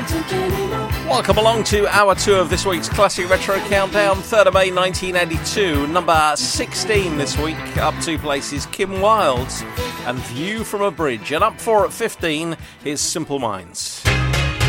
Welcome along to hour 2 of this week's Classic Retro Countdown, 3rd of May 1982, number 16 this week. Up 2 places, Kim Wilde and View from a Bridge. And up 4 at 15 is Simple Minds.